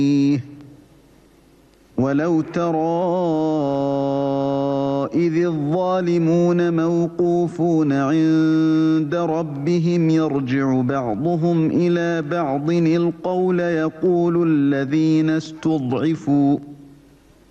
ولو ترى إذ الظالمون موقوفون عند ربهم يرجع بعضهم إلى بعض القول يقول الذين استضعفوا